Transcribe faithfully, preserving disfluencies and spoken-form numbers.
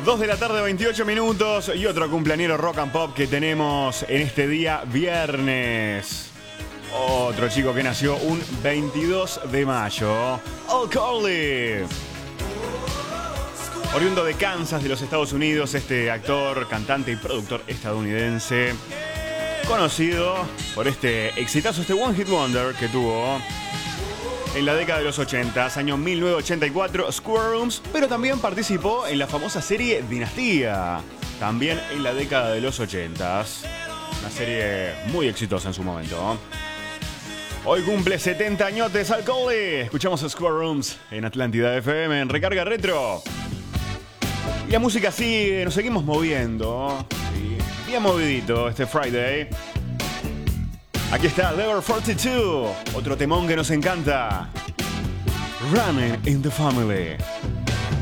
dos de la tarde, veintiocho minutos, y otro cumpleañero rock and pop que tenemos en este día viernes. Otro chico que nació un veintidós de mayo, Al Corley. Oriundo de Kansas, de los Estados Unidos, este actor, cantante y productor estadounidense, conocido por este exitazo, este One Hit Wonder que tuvo en la década de los ochenta, año mil novecientos ochenta y cuatro, Square Rooms, pero también participó en la famosa serie Dinastía, también en la década de los ochenta. Una serie muy exitosa en su momento. Hoy cumple setenta añotes Al Corley. Escuchamos a Square Rooms en Atlántida F M, en Recarga Retro. Y la música sigue, nos seguimos moviendo. Sí, bien movidito este Friday. Aquí está Level cuarenta y dos, otro temón que nos encanta. Running in the Family.